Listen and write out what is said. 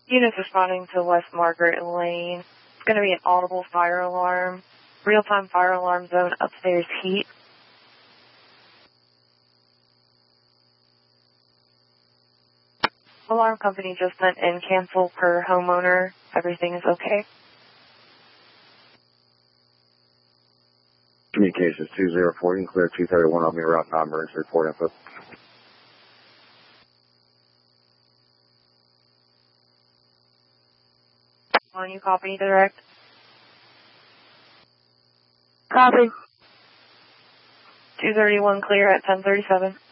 Units responding to West Margaret Lane. It's going to be an audible fire alarm. Real-time fire alarm zone upstairs heat. Alarm company just sent in cancel per homeowner. Everything is okay. Communications 2040, clear 231 on me route, non-emergency report info. On you, copy direct. Copy. 231 clear at 1037.